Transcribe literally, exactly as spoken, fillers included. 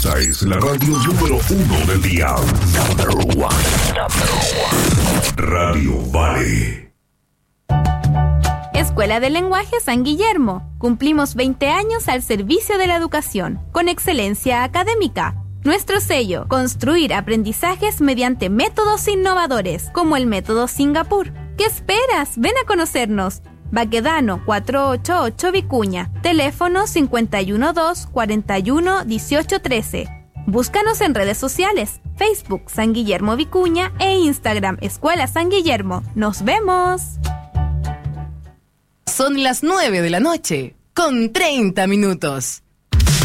Esta es la radio número uno del día. Number one. Number one. Radio Vale. Escuela de Lenguaje San Guillermo. Cumplimos veinte años al servicio de la educación, con excelencia académica. Nuestro sello, construir aprendizajes mediante métodos innovadores, como el método Singapur. ¿Qué esperas? Ven a conocernos. Baquedano cuatrocientos ochenta y ocho Vicuña. Teléfono cinco uno dos, cuatro uno, uno ocho uno tres. Búscanos en redes sociales, Facebook San Guillermo Vicuña e Instagram Escuela San Guillermo. ¡Nos vemos! Son las nueve de la noche, con treinta minutos.